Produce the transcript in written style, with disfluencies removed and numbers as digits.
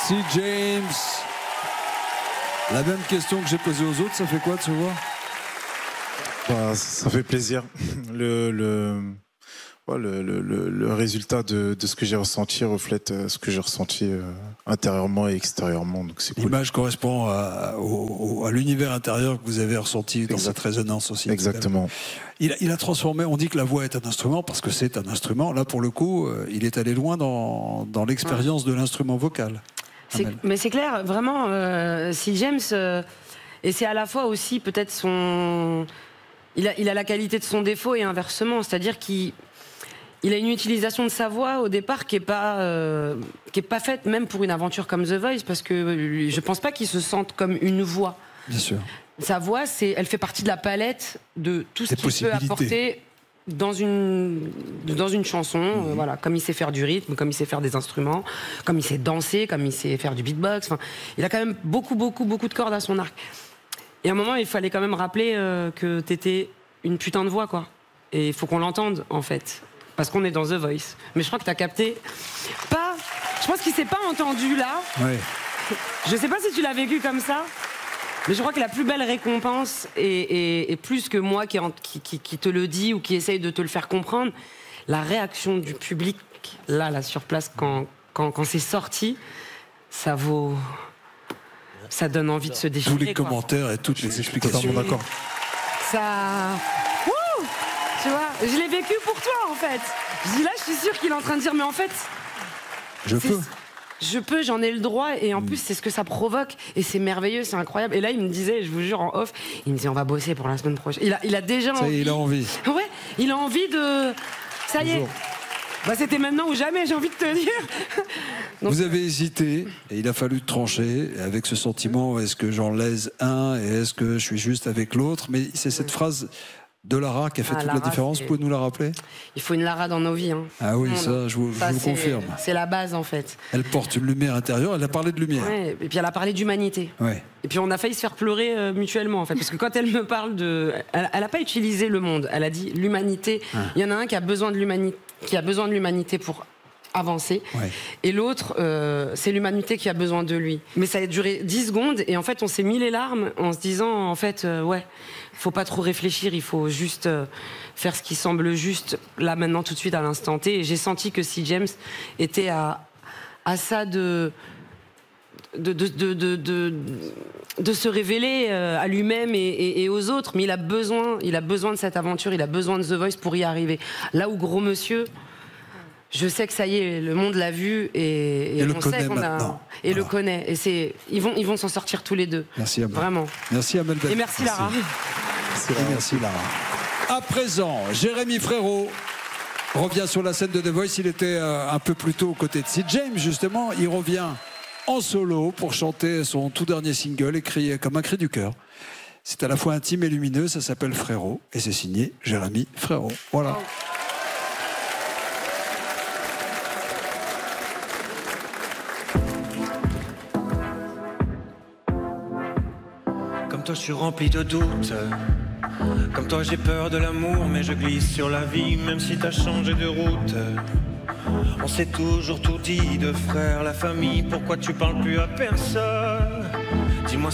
Merci James. La même question que j'ai posée aux autres, ça fait quoi de se voir? Ça fait plaisir. Le résultat de ce que j'ai ressenti reflète ce que j'ai ressenti intérieurement et extérieurement. Donc c'est cool. L'image correspond à l'univers intérieur que vous avez ressenti dans cette résonance aussi. Exactement. Il a transformé, on dit que la voix est un instrument parce que c'est un instrument. Là, pour le coup, il est allé loin dans l'expérience de l'instrument vocal. Mais c'est clair, vraiment, si James, et c'est à la fois aussi peut-être son... Il a la qualité de son défaut et inversement, c'est-à-dire qu'il a une utilisation de sa voix au départ qui est pas faite même pour une aventure comme The Voice, parce que je pense pas qu'il se sente comme une voix. Bien sûr. Sa voix, elle fait partie de la palette de tout ce qu'il peut apporter dans une chanson, voilà, comme il sait faire du rythme, comme il sait faire des instruments, comme il sait danser, comme il sait faire du beatbox. Enfin, il a quand même beaucoup de cordes à son arc. Et à un moment, il fallait quand même rappeler que t'étais une putain de voix, quoi. Et il faut qu'on l'entende, en fait, parce qu'on est dans The Voice. Mais je crois que t'as capté. Je pense qu'il s'est pas entendu là. Ouais. Je sais pas si tu l'as vécu comme ça. Mais je crois que la plus belle récompense, et plus que moi qui te le dit ou qui essaye de te le faire comprendre, la réaction du public, là sur place, quand c'est sorti, ça donne envie de se déchirer. Tous les commentaires et toutes les explications, d'accord. Ça... Wouh, tu vois, je l'ai vécu pour toi, en fait. Je dis là, je suis sûre qu'il est en train de dire, mais en fait... Je peux, j'en ai le droit, et en plus c'est ce que ça provoque, et c'est merveilleux, c'est incroyable. Et là il me disait, je vous jure en off, il me disait on va bosser pour la semaine prochaine. Il a déjà envie. Ça y est, il a envie. Ouais, il a envie de... Ça y est. C'était maintenant ou jamais, j'ai envie de te dire. Donc... Vous avez hésité, et il a fallu trancher, avec ce sentiment, est-ce que j'en lèse un, et est-ce que je suis juste avec l'autre? Mais c'est cette phrase de Lara qui a fait toute la différence, vous pouvez nous la rappeler? Il faut une Lara dans nos vies. Hein. Ah oui, ça, je vous confirme. C'est la base, en fait. Elle porte une lumière intérieure, elle a parlé de lumière. Ouais, et puis elle a parlé d'humanité. Ouais. Et puis on a failli se faire pleurer mutuellement, en fait, parce que quand elle me parle de... Elle n'a pas utilisé le monde, elle a dit l'humanité. Il y en a un qui a besoin de l'humanité pour avancer, et l'autre c'est l'humanité qui a besoin de lui. Mais ça a duré 10 secondes et en fait on s'est mis les larmes en se disant en fait faut pas trop réfléchir, il faut juste faire ce qui semble juste là maintenant tout de suite à l'instant T. Et j'ai senti que si James était à ça de se révéler à lui-même et aux autres, mais il a besoin de cette aventure, il a besoin de The Voice pour y arriver. Là où Gros Monsieur, je sais que ça y est, le monde l'a vu et on sait qu'on a et le connaît. Et ils vont s'en sortir tous les deux. Merci Amel. Vraiment. Merci Amel. Et merci Lara. Merci Lara. À présent, Jérémy Frérot revient sur la scène de The Voice. Il était un peu plus tôt aux côtés de Sid James, justement. Il revient en solo pour chanter son tout dernier single, écrit comme un cri du cœur. C'est à la fois intime et lumineux. Ça s'appelle Frérot et c'est signé Jérémy Frérot. Voilà. Comme toi je suis rempli de doutes. Comme toi j'ai peur de l'amour, mais je glisse sur la vie même si t'as changé de route. On s'est toujours tout dit de frère, la famille, pourquoi tu parles plus à personne? Dis-moi